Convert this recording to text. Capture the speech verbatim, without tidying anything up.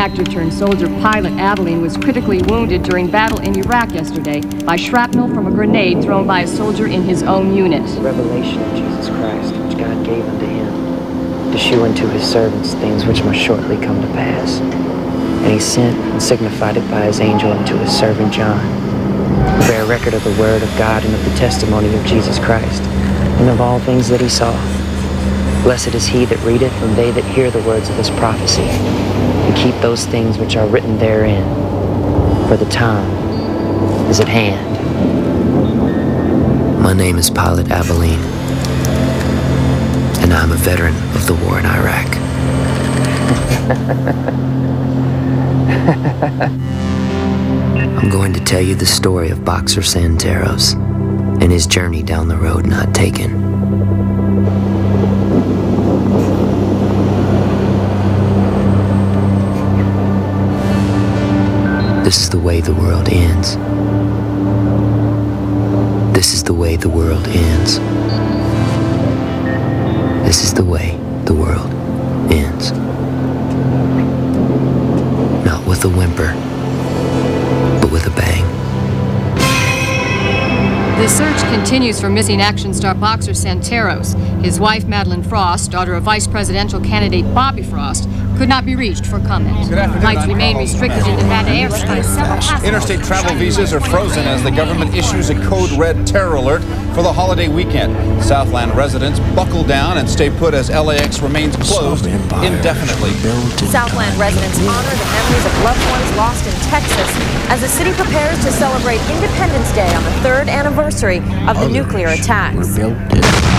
actor-turned-soldier pilot Abilene was critically wounded during battle in Iraq yesterday by shrapnel from a grenade thrown by a soldier in his own unit. Revelation of Jesus Christ, which God gave unto him, to shew unto his servants things which must shortly come to pass. And he sent and signified it by his angel unto his servant John, to bear record of the word of God and of the testimony of Jesus Christ, and of all things that he saw. Blessed is he that readeth, and they that hear the words of this prophecy, and keep those things which are written therein, for the time is at hand. My name is Pilot Abilene, and I'm a veteran of the war in Iraq. I'm going to tell you the story of Boxer Santeros and his journey down the road not taken. This is the way the world ends. This is the way the world ends. This is the way the world ends. Not with a whimper, but with a bang. The search continues for missing action star Boxer Santeros. His wife, Madeline Frost, daughter of vice presidential candidate Bobby Frost, could not be reached for comment. Flights remain restricted in Nevada airspace. Interstate travel visas are frozen as the government issues a code red terror alert for the holiday weekend. Southland residents buckle down and stay put as L A X remains closed indefinitely. Southland residents honor the memories of loved ones lost in Texas as the city prepares to celebrate Independence Day on the third anniversary of the nuclear attacks.